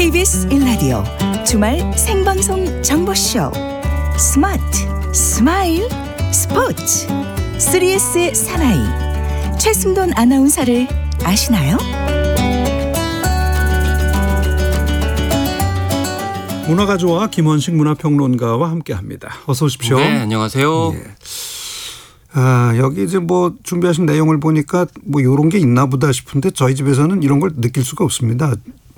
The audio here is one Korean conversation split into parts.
KBS 1라디오 주말 생방송 정보쇼 스마트 스마일 스포츠 3S의 사나이 최승돈 아나운서를 아시나요? 문화가조와 김원식 문화평론가와 함께합니다. 어서 오십시오. 네, 안녕하세요. 예. 여기 이제 뭐 준비하신 내용을 보니까 뭐 이런 게 있나 보다 싶은데 저희 집에서는 이런 걸 느낄 수가 없습니다.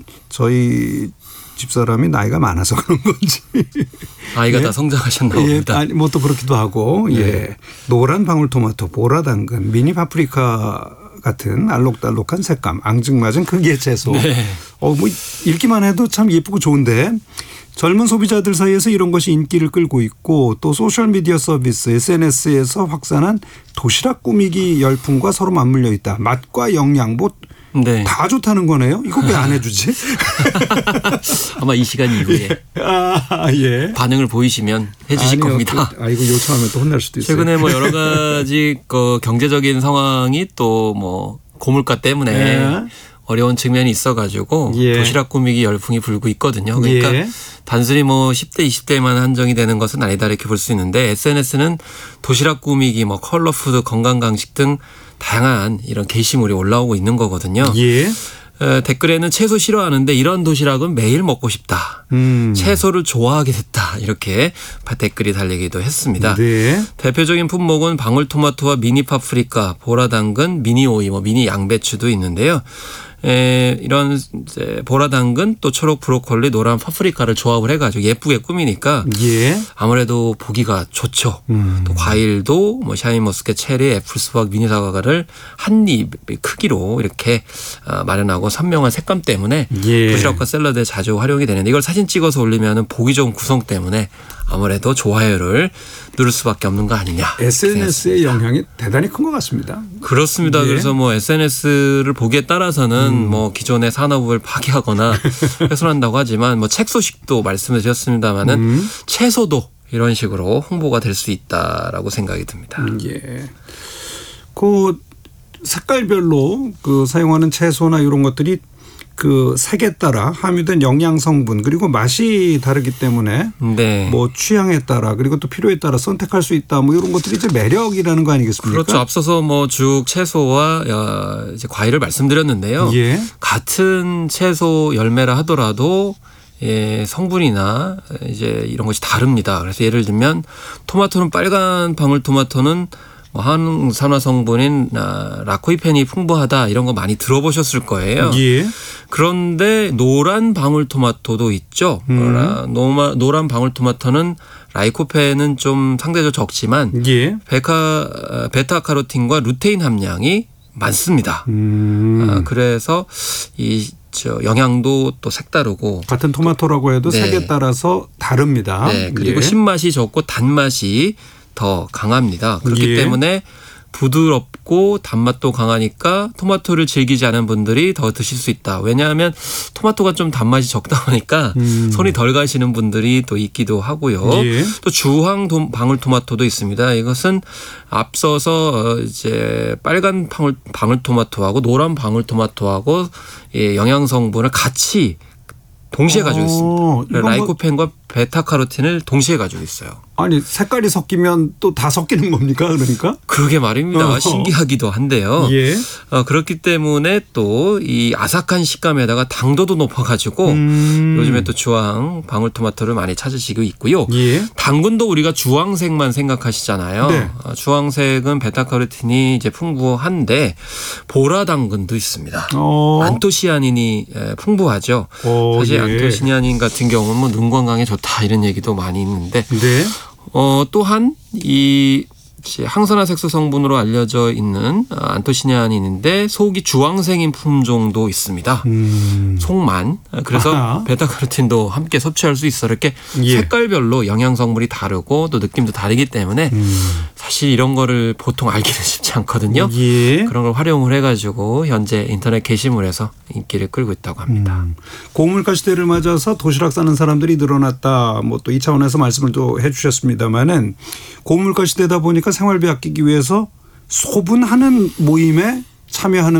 저희 집사람이 나이가 많아서 그런 건지. 아이가 예? 다 성장하셨나 봅니다. 아니, 뭐 또 그렇기도 하고. 네. 예. 노란 방울토마토, 보라당근, 미니 파프리카 같은 알록달록한 색감, 앙증맞은 크기의 채소. 네. 뭐 읽기만 해도 참 예쁘고 좋은데 젊은 소비자들 사이에서 이런 것이 인기를 끌고 있고 또 소셜미디어 서비스 SNS에서 확산한 도시락 꾸미기 열풍과 서로 맞물려 있다. 맛과 영양 뭐 네. 다 좋다는 거네요. 이거 왜 안 해주지? 아마 이 시간 이후에 예. 반응을 보이시면 해주실 겁니다. 이거 요청하면 또 혼날 수도 있어요. 최근에 뭐 여러 가지 경제적인 상황이 또 뭐 고물가 때문에 예. 어려운 측면이 있어가지고 예. 도시락 꾸미기 열풍이 불고 있거든요. 그러니까 예. 단순히 뭐 10대, 20대만 한정이 되는 것은 아니다 이렇게 볼 수 있는데 SNS는 도시락 꾸미기, 뭐 컬러푸드, 건강간식 등 다양한 이런 게시물이 올라오고 있는 거거든요. 예. 댓글에는 채소 싫어하는데 이런 도시락은 매일 먹고 싶다. 채소를 좋아하게 됐다. 이렇게 댓글이 달리기도 했습니다. 네. 대표적인 품목은 방울토마토와 미니 파프리카, 보라당근, 미니 오이, 미니 양배추도 있는데요. 이런 이제 보라당근 또 초록 브로콜리 노란 파프리카를 조합을 해가지고 예쁘게 꾸미니까 예. 아무래도 보기가 좋죠. 또 과일도 뭐 샤인머스켓, 체리, 애플, 수박, 미니 사과를 한 입 크기로 이렇게 마련하고 선명한 색감 때문에 예. 도시락과 샐러드에 자주 활용이 되는데 이걸 사진 찍어서 올리면 보기 좋은 구성 때문에 아무래도 좋아요를 누를 수밖에 없는 거 아니냐. SNS의 영향이 대단히 큰 것 같습니다. 그렇습니다. 예. 그래서 뭐 SNS를 보기에 따라서는 뭐 기존의 산업을 파괴하거나 훼손한다고 하지만 뭐 책 소식도 말씀을 드렸습니다마는 채소도 이런 식으로 홍보가 될 수 있다라고 생각이 듭니다. 예. 그 색깔별로 그 사용하는 채소나 이런 것들이 그 색에 따라 함유된 영양 성분 그리고 맛이 다르기 때문에 네. 뭐 취향에 따라 그리고 또 필요에 따라 선택할 수 있다 뭐 이런 것들이 이제 매력이라는 거 아니겠습니까? 그렇죠. 앞서서 뭐 죽, 채소와 이제 과일을 말씀드렸는데요. 예. 같은 채소 열매라 하더라도 성분이나 이제 이런 것이 다릅니다. 그래서 예를 들면 토마토는 빨간 방울토마토는 항산화 성분인 라코이펜이 풍부하다 이런 거 많이 들어보셨을 거예요. 예. 그런데 노란 방울토마토도 있죠. 노란 방울토마토는 라이코펜은 좀 상대적으로 적지만 예. 베타카로틴과 루테인 함량이 많습니다. 그래서 영양도 또 색다르고 같은 토마토라고 해도 네. 색에 따라서 다릅니다. 네. 그리고 예. 신맛이 적고 단맛이 더 강합니다. 그렇기 예. 때문에 부드럽고 단맛도 강하니까 토마토를 즐기지 않은 분들이 더 드실 수 있다. 왜냐하면 토마토가 좀 단맛이 적다 보니까 손이 덜 가시는 분들이 또 있기도 하고요. 예. 또 주황 방울토마토도 있습니다. 이것은 앞서서 이제 빨간 방울토마토하고 노란 방울토마토하고 영양 성분을 같이 동시에 가지고 있습니다. 라이코펜과 베타카로틴을 동시에 가지고 있어요. 아니 색깔이 섞이면 또 다 섞이는 겁니까? 그러니까? 그러게 말입니다. 신기하기도 한데요. 예. 그렇기 때문에 또 이 아삭한 식감에다가 당도도 높아가지고 요즘에 또 주황 방울토마토를 많이 찾으시고 있고요. 예. 당근도 우리가 주황색만 생각하시잖아요. 네. 주황색은 베타카로틴이 이제 풍부한데 보라 당근도 있습니다. 안토시아닌이 풍부하죠. 사실 예. 안토시아닌 같은 경우는 뭐 눈 건강에 좋다 이런 얘기도 많이 있는데 네. 또한 이 항산화 색소 성분으로 알려져 있는 안토시아닌인데 속이 주황색인 품종도 있습니다. 속만. 그래서 아하. 베타카로틴도 함께 섭취할 수 있어 이렇게 예. 색깔별로 영양 성분이 다르고 또 느낌도 다르기 때문에 사실 이런 거를 보통 알기는 쉽지 않거든요. 예. 그런 걸 활용을 해가지고 현재 인터넷 게시물에서 인기를 끌고 있다고 합니다. 고물가 시대를 맞아서 도시락 싸는 사람들이 늘어났다. 뭐 또 이 차원에서 말씀을 또 해 주셨습니다마는 고물가 시대다 보니까 생활비 아끼기 위해서 소분하는 모임에 참여하는